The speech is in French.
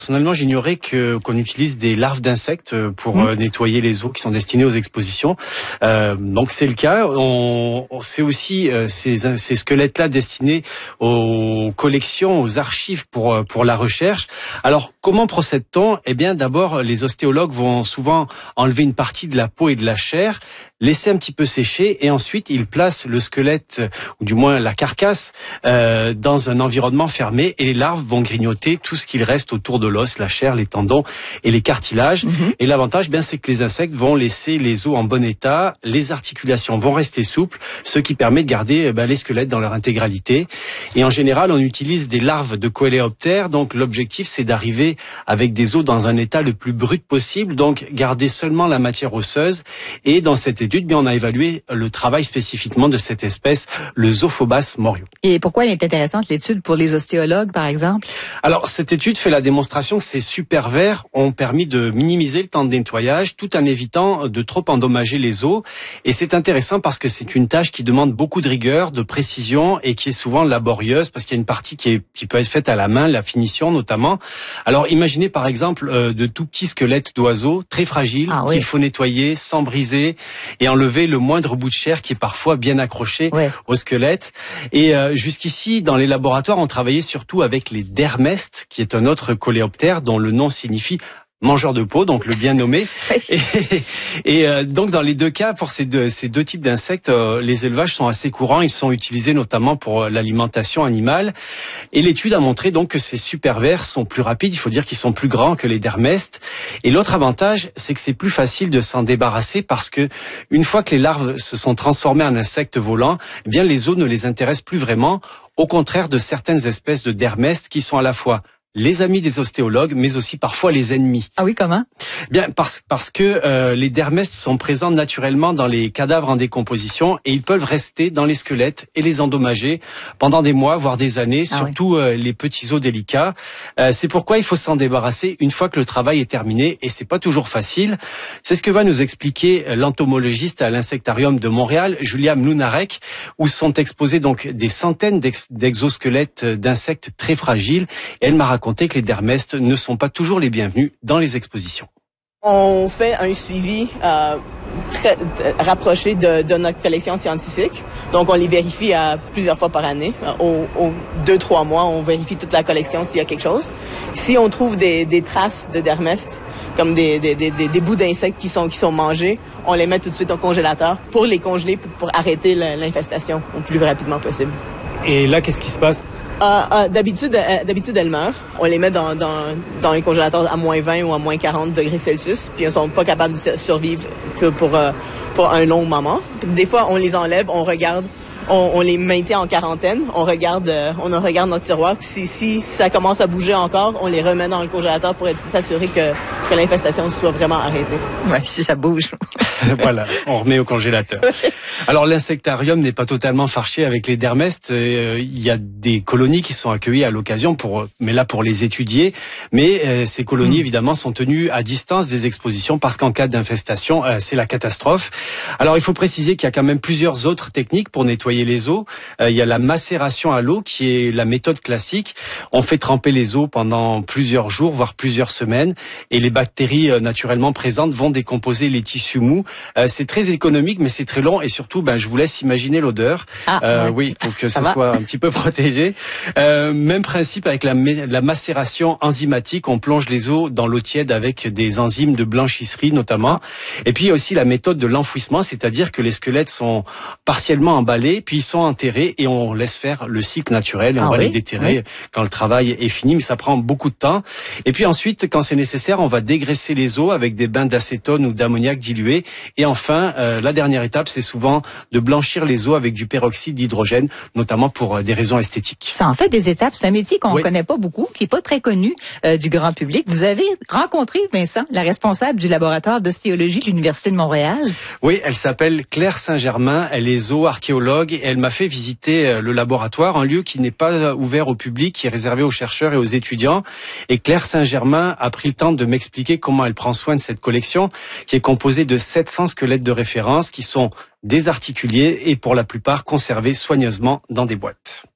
Personnellement, j'ignorais qu'on utilise des larves d'insectes pour nettoyer les eaux qui sont destinées aux expositions. Donc c'est le cas. C'est aussi ces squelettes-là destinés aux collections, aux archives pour la recherche. Alors comment procède-t-on ? Eh bien, d'abord, les ostéologues vont souvent enlever une partie de la peau et de la chair, laisser un petit peu sécher, et ensuite ils placent le squelette, ou du moins la carcasse, dans un environnement fermé, et les larves vont grignoter tout ce qu'il reste autour de l'os, la chair, les tendons et les cartilages. Et l'avantage, c'est que les insectes vont laisser les os en bon état, les articulations vont rester souples, ce qui permet de garder les squelettes dans leur intégralité. Et en général, on utilise des larves de coléoptères, donc l'objectif c'est d'arriver avec des os dans un état le plus brut possible, donc garder seulement la matière osseuse. Et dans cette étude, on a évalué le travail spécifiquement de cette espèce, le Zophobas morio. Et pourquoi elle est intéressante, l'étude, pour les ostéologues, par exemple? Alors, cette étude fait la démonstration que ces super vers ont permis de minimiser le temps de nettoyage tout en évitant de trop endommager les os. Et c'est intéressant parce que c'est une tâche qui demande beaucoup de rigueur, de précision et qui est souvent laborieuse parce qu'il y a une partie qui peut être faite à la main, la finition notamment. Alors, imaginez par exemple de tout petits squelettes d'oiseaux très fragiles qu'il faut nettoyer sans briser et enlever le moindre bout de chair qui est parfois bien accroché au squelette. Et jusqu'ici, dans les laboratoires, on travaillait surtout avec les dermestes, qui est un autre coléoptère dont le nom signifie mangeur de peau, donc le bien nommé. Et donc dans les deux cas, pour ces deux types d'insectes, les élevages sont assez courants. Ils sont utilisés notamment pour l'alimentation animale. Et l'étude a montré donc que ces super vers sont plus rapides. Il faut dire qu'ils sont plus grands que les dermestes. Et l'autre avantage, c'est que c'est plus facile de s'en débarrasser parce que une fois que les larves se sont transformées en insectes volants, les os ne les intéressent plus vraiment. Au contraire de certaines espèces de dermestes qui sont à la fois les amis des ostéologues, mais aussi parfois les ennemis. Ah oui, comment ? Parce que les dermestes sont présents naturellement dans les cadavres en décomposition et ils peuvent rester dans les squelettes et les endommager pendant des mois, voire des années, surtout les petits os délicats. C'est pourquoi il faut s'en débarrasser une fois que le travail est terminé et c'est pas toujours facile. C'est ce que va nous expliquer l'entomologiste à l'Insectarium de Montréal, Julia Mlounarek, où sont exposés donc des centaines d'exosquelettes d'insectes très fragiles. Et elle m'a raconté que les dermestes ne sont pas toujours les bienvenus dans les expositions. On fait un suivi très rapproché de notre collection scientifique. Donc, on les vérifie plusieurs fois par année. Aux 2-3 mois, on vérifie toute la collection s'il y a quelque chose. Si on trouve des traces de dermestes, comme des bouts d'insectes qui sont mangés, on les met tout de suite au congélateur pour les congeler, pour arrêter l'infestation le plus rapidement possible. Et là, qu'est-ce qui se passe? D'habitude, elles meurent. On les met dans un congélateur à moins 20 ou à moins 40 degrés Celsius, puis elles sont pas capables de survivre que pour un long moment. Des fois, on les enlève, on regarde, on les maintient en quarantaine, on regarde notre tiroir, puis si ça commence à bouger encore, on les remet dans le congélateur pour s'assurer que l'infestation soit vraiment arrêtée. Ouais, si ça bouge. Voilà, on remet au congélateur. Alors l'insectarium n'est pas totalement fâché avec les dermestes. Il y a des colonies qui sont accueillies à l'occasion pour les étudier. Mais ces colonies évidemment sont tenues à distance des expositions parce qu'en cas d'infestation, c'est la catastrophe. Alors il faut préciser qu'il y a quand même plusieurs autres techniques pour nettoyer les os. Il y a la macération à l'eau qui est la méthode classique. On fait tremper les os pendant plusieurs jours, voire plusieurs semaines, et les bactéries naturellement présentes vont décomposer les tissus mous. C'est très économique, mais c'est très long et surtout, je vous laisse imaginer l'odeur. Oui, il faut que ce soit un petit peu protégé. Même principe avec la macération enzymatique. On plonge les os dans l'eau tiède avec des enzymes de blanchisserie notamment. Et puis il y a aussi la méthode de l'enfouissement, c'est-à-dire que les squelettes sont partiellement emballés, puis ils sont enterrés et on laisse faire le cycle naturel. Et on va les déterrer quand le travail est fini, mais ça prend beaucoup de temps. Et puis ensuite, quand c'est nécessaire, on va dégraisser les os avec des bains d'acétone ou d'ammoniac dilué. Et enfin, la dernière étape, c'est souvent de blanchir les os avec du peroxyde d'hydrogène, notamment pour des raisons esthétiques. Ça en fait des étapes. C'est un métier qu'on ne connaît pas beaucoup, qui est pas très connu du grand public. Vous avez rencontré, Vincent, la responsable du laboratoire d'ostéologie de l'Université de Montréal. Oui, elle s'appelle Claire Saint-Germain. Elle est zooarchéologue et elle m'a fait visiter le laboratoire, un lieu qui n'est pas ouvert au public, qui est réservé aux chercheurs et aux étudiants. Et Claire Saint-Germain a pris le temps de m'expliquer comment elle prend soin de cette collection, qui est composée de 700 squelettes de référence qui sont désarticulés et pour la plupart conservés soigneusement dans des boîtes.